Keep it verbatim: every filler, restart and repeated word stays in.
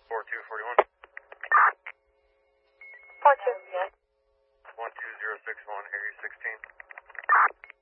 four two forty-one. four two. one two zero six one, Area sixteen.